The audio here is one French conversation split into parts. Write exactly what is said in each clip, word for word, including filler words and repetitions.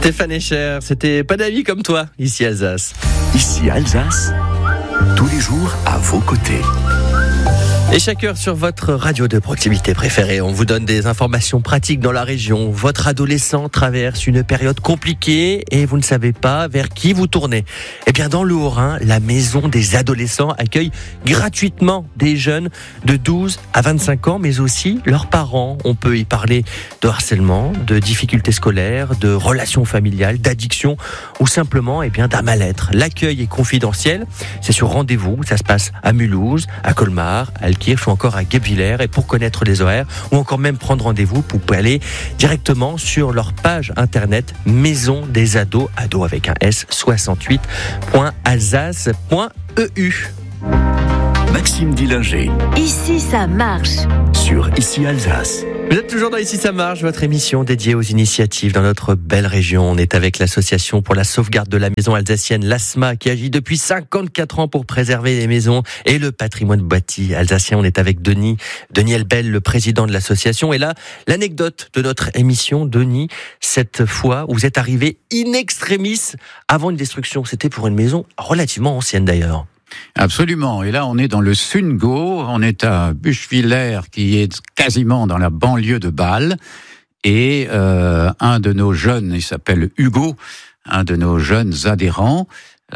Stéphane Escher, c'était pas d'avis comme toi, ici Alsace. Ici Alsace, tous les jours à vos côtés. Et chaque heure sur votre radio de proximité préférée, on vous donne des informations pratiques dans la région. Votre adolescent traverse une période compliquée et vous ne savez pas vers qui vous tournez. Eh bien, dans le Haut-Rhin, la maison des adolescents accueille gratuitement des jeunes de douze à vingt-cinq ans, mais aussi leurs parents. On peut y parler de harcèlement, de difficultés scolaires, de relations familiales, d'addiction ou simplement eh bien, d'un mal-être. L'accueil est confidentiel, c'est sur rendez-vous. Ça se passe à Mulhouse, à Colmar, à ou encore à Guebwiller. Et pour connaître les horaires ou encore même prendre rendez-vous, vous pouvez aller directement sur leur page internet Maison des ados, ados avec un S, soixante-huit point alsace point e u. Maxime Dillinger. Ici ça marche. Sur Ici Alsace. Vous êtes toujours dans Ici ça marche, votre émission dédiée aux initiatives dans notre belle région. On est avec l'association pour la sauvegarde de la maison alsacienne, l'A S M A, qui agit depuis cinquante-quatre ans pour préserver les maisons et le patrimoine bâti alsacien. On est avec Denis, Denis Elbel, le président de l'association. Et là, l'anecdote de notre émission, Denis, cette fois, vous êtes arrivé in extremis avant une destruction. C'était pour une maison relativement ancienne d'ailleurs. Absolument. Et là, on est dans le Sundgau, on est à Buschwiller, qui est quasiment dans la banlieue de Bâle. Et euh, un de nos jeunes, il s'appelle Hugo, un de nos jeunes adhérents,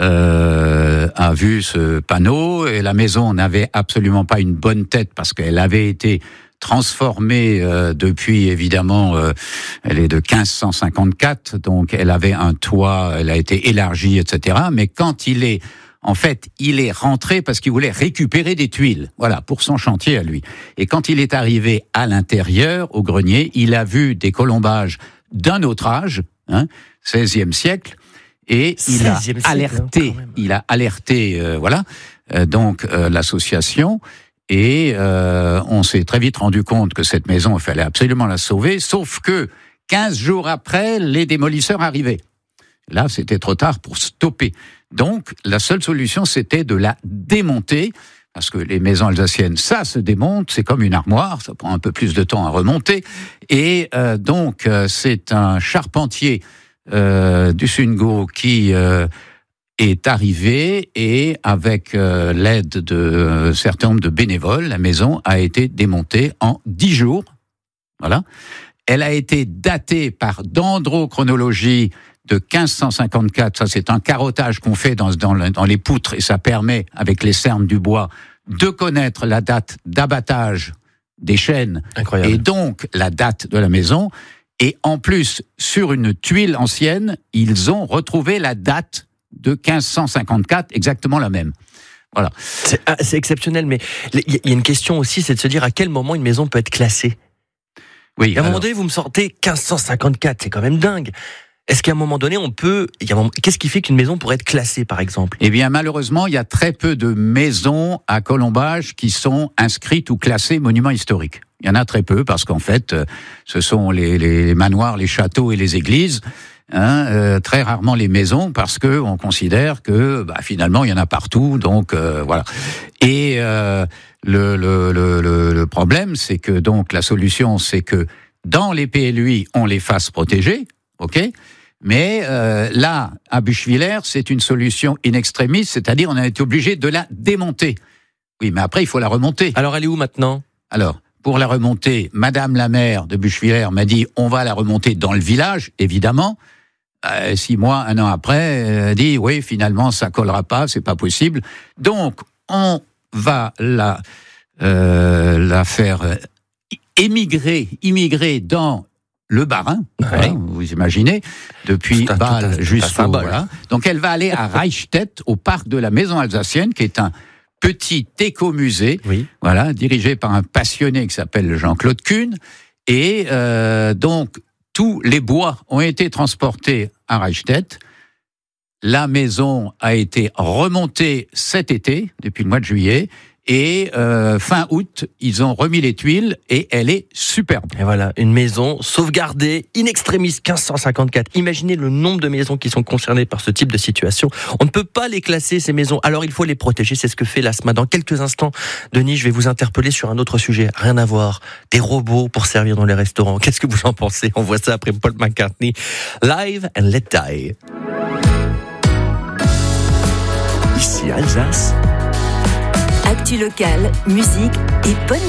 euh, a vu ce panneau. Et la maison n'avait absolument pas une bonne tête parce qu'elle avait été transformée euh, depuis, évidemment, euh, elle est de quinze cent cinquante-quatre, donc elle avait un toit, elle a été élargie, et cetera. Mais quand il est En fait, il est rentré parce qu'il voulait récupérer des tuiles, voilà, pour son chantier à lui. Et quand il est arrivé à l'intérieur, au grenier, il a vu des colombages d'un autre âge, hein, seizième siècle, et il a siècle, alerté, hein, il a alerté, euh, voilà, euh, donc euh, l'association. Et euh, on s'est très vite rendu compte que cette maison, il fallait absolument la sauver, sauf que quinze jours après, les démolisseurs arrivaient. Là, c'était trop tard pour stopper. Donc, la seule solution, c'était de la démonter, parce que les maisons alsaciennes, ça se démonte, c'est comme une armoire, ça prend un peu plus de temps à remonter. Et euh, donc, euh, c'est un charpentier euh, du Sundgau qui euh, est arrivé, et avec euh, l'aide de euh, certain nombre de bénévoles, la maison a été démontée en dix jours. Voilà. Elle a été datée par dendrochronologie de quinze cent cinquante-quatre, ça c'est un carottage qu'on fait dans, dans, dans les poutres, et ça permet, avec les cernes du bois, de connaître la date d'abattage des chênes. Incroyable. Et donc la date de la maison. Et en plus, sur une tuile ancienne, ils ont retrouvé la date de quinze cent cinquante-quatre, exactement la même. Voilà. C'est, ah, c'est exceptionnel, mais il y a une question aussi, c'est de se dire à quel moment une maison peut être classée. Oui. Et à un alors, moment donné, vous me sortez quinze cent cinquante-quatre, c'est quand même dingue. Est-ce qu'à un moment donné, on peut... Il y a un moment... Qu'est-ce qui fait qu'une maison pourrait être classée, par exemple ? Eh bien, malheureusement, il y a très peu de maisons à Colombage qui sont inscrites ou classées monuments historiques. Il y en a très peu, parce qu'en fait, ce sont les, les manoirs, les châteaux et les églises, hein, euh, très rarement les maisons, parce que on considère que bah, finalement, il y en a partout, donc euh, voilà. Et euh, le, le, le, le, le problème, c'est que donc la solution, c'est que dans les P L U I, on les fasse protéger, ok ? Mais euh, là, à Buschwiller, c'est une solution in extremis, c'est-à-dire on a été obligé de la démonter. Oui, mais après, il faut la remonter. Alors, elle est où maintenant ? Alors, pour la remonter, Madame la maire de Buschwiller m'a dit, on va la remonter dans le village, évidemment. Euh, six mois, un an après, elle a dit, oui, finalement, ça collera pas, c'est pas possible. Donc, on va la, euh, la faire émigrer, immigrer dans le Bas-Rhin, ouais. Voilà, vous imaginez, depuis Bâle jusqu'au... Voilà. Donc elle va aller à Reichstätt, au parc de la Maison Alsacienne, qui est un petit écomusée, oui. Voilà, dirigé par un passionné qui s'appelle Jean-Claude Kuhn. Et euh, donc, tous les bois ont été transportés à Reichstätt. La maison a été remontée cet été, depuis le mois de juillet, Et euh, fin août, ils ont remis les tuiles et elle est superbe. Et voilà, une maison sauvegardée, in extremis quinze cent cinquante-quatre. Imaginez le nombre de maisons qui sont concernées par ce type de situation. On ne peut pas les classer, ces maisons, alors il faut les protéger. C'est ce que fait l'A S M A. Dans quelques instants, Denis, je vais vous interpeller sur un autre sujet. Rien à voir. Des robots pour servir dans les restaurants. Qu'est-ce que vous en pensez? On voit ça après Paul McCartney. Live and Let Die. Ici Alsace. Actu locale, musique et bonne